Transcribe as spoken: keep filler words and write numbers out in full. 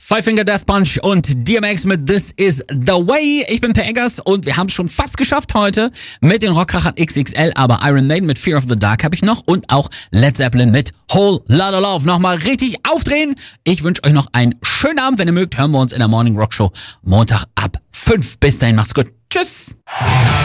Five Finger Death Punch und D M X mit This Is The Way. Ich bin Per Eggers und wir haben es schon fast geschafft heute mit den Rockkrachern X X L, aber Iron Maiden mit Fear of the Dark habe ich noch und auch Led Zeppelin mit Whole Lotta Love. Nochmal richtig aufdrehen. Ich wünsche euch noch einen schönen Abend. Wenn ihr mögt, hören wir uns in der Morning Rock Show Montag ab fünf. Bis dahin, macht's gut. Tschüss.